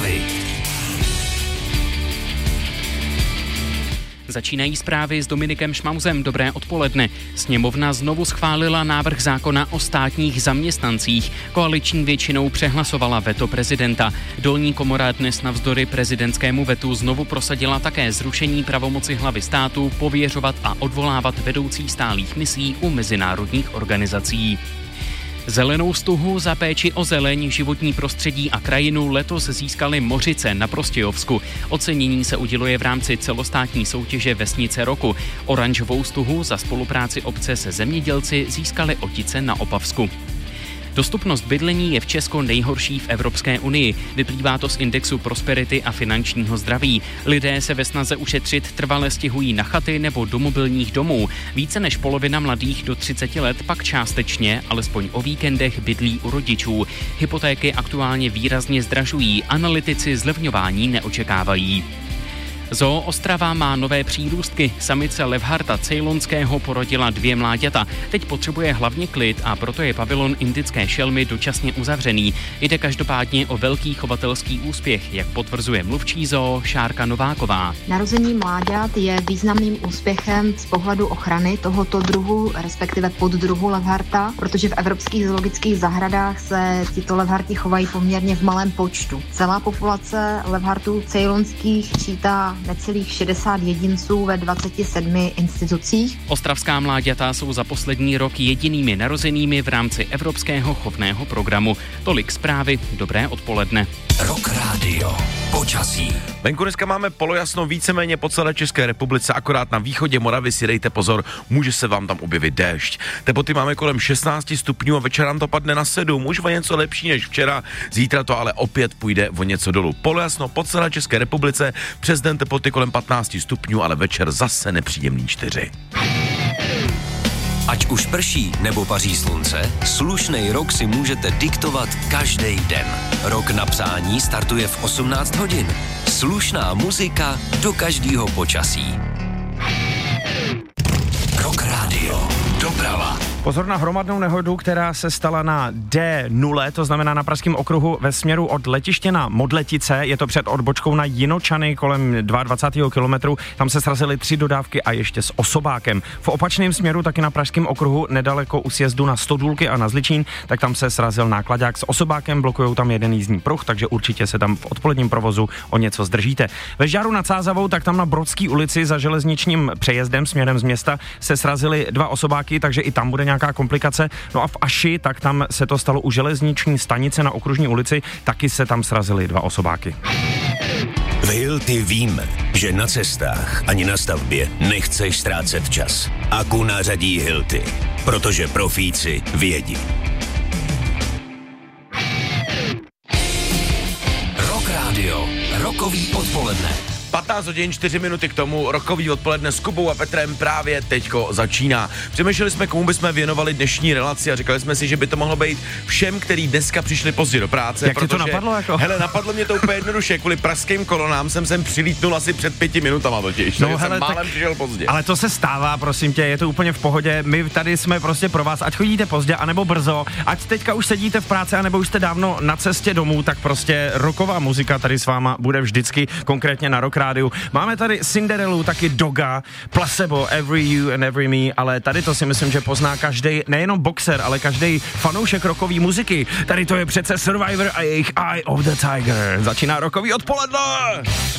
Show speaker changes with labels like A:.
A: hlavy.
B: Začínají zprávy s Dominikem Šmauzem. Dobré odpoledne. Sněmovna znovu schválila návrh zákona o státních zaměstnancích. Koaliční většinou přehlasovala veto prezidenta. Dolní komora dnes navzdory prezidentskému vetu znovu prosadila také zrušení pravomoci hlavy státu pověřovat a odvolávat vedoucí stálých misí u mezinárodních organizací. Zelenou stuhu za péči o zeleň, životní prostředí a krajinu letos získali Mořice na Prostějovsku. Ocenění se uděluje v rámci celostátní soutěže Vesnice roku. Oranžovou stuhu za spolupráci obce se zemědělci získali Otice na Opavsku. Dostupnost bydlení je v Česku nejhorší v Evropské unii. Vyplývá to z indexu prosperity a finančního zdraví. Lidé se ve snaze ušetřit trvale stěhují na chaty nebo do mobilních domů. Více než polovina mladých do 30 let pak částečně, alespoň o víkendech, bydlí u rodičů. Hypotéky aktuálně výrazně zdražují, analytici zlevňování neočekávají. Zoo Ostrava má nové přírůstky. Samice levharta ceylonského porodila 2 mláďata. Teď potřebuje hlavně klid a proto je pavilon indické šelmy dočasně uzavřený. Jde každopádně o velký chovatelský úspěch, jak potvrzuje mluvčí zoo Šárka Nováková.
C: Narození mláďat je významným úspěchem z pohledu ochrany tohoto druhu, respektive poddruhu levharta, protože v evropských zoologických zahradách se tyto levharti chovají poměrně v malém počtu. Celá populace levhartů ceylonských čítá necelých 60 jedinců ve 27 institucích.
B: Ostravská mláďata jsou za poslední rok jedinými narozenými v rámci Evropského chovného programu. Tolik zprávy, dobré odpoledne.
A: Rock Radio. Počasí.
D: Venku dneska máme polojasno víceméně po celé České republice, akorát na východě Moravy si dejte pozor, může se vám tam objevit déšť. Teploty máme kolem 16 stupňů a večer nám to padne na 7, už o něco lepší než včera, zítra to ale opět půjde o něco dolů. Polojasno po celé České republice, přes den teploty kolem 15 stupňů, ale večer zase nepříjemný 4.
A: Ať už prší nebo paří slunce, slušnej rok si můžete diktovat každý den. Rok na přání startuje v 18 hodin. Slušná muzika do každého počasí. Rock Radio. Doprava.
E: Pozor na hromadnou nehodu, která se stala na D0, to znamená na pražském okruhu ve směru od letiště na Modletice. Je to před odbočkou na Jinočany kolem 22. kilometru. Tam se srazily 3 dodávky a ještě s osobákem. V opačném směru taky na pražském okruhu nedaleko u sjezdu na Stodůlky a na Zličín, tak tam se srazil nákladák s osobákem, blokujou tam jeden jízdní pruh, takže určitě se tam v odpoledním provozu o něco zdržíte. Ve Žďáru nad Sázavou, tak tam na Brodské ulici za železničním přejezdem směrem z města se srazily 2 osobáky, takže i tam bude nějaká komplikace. No a v Aši, tak tam se to stalo u železniční stanice na Okružní ulici, taky se tam srazily 2 osobáky.
A: V Hilti víme, že na cestách ani na stavbě nechceš ztrácet čas. Aku nářadí Hilti, protože profíci vědí. Rock Radio, rokový odpoledne.
D: 15 hodin 4 minuty k tomu, rokový odpoledne s Kubou a Petrem právě teďko začíná. Přemýšleli jsme, komu bychom věnovali dnešní relaci a říkali jsme si, že by to mohlo být všem, kteří dneska přišli pozdě do práce.
E: Jak protože, to napadlo jako?
D: Hele, napadlo mě to úplně jednoduše, kvůli pražským kolonám jsem sem přilítnul asi před 5 minutama totiž, no, hele, jsem málem přišel pozdě.
E: Ale to se stává, prosím tě, je to úplně v pohodě, my tady jsme prostě pro vás, ať chodíte pozdě, anebo brzo, ať teďka už sedíte v práci, anebo už jste dávno na cestě domů, tak prostě rocková muzika tady s váma bude vždycky, konkrétně na Rock rádiu. Máme tady Cinderellu, taky Doga, Placebo, Every You and Every Me, ale tady to si myslím, že pozná každej, nejenom boxer, ale každej fanoušek rockové muziky. Tady to je přece Survivor a jejich Eye of the Tiger. Začíná rockový odpoledne!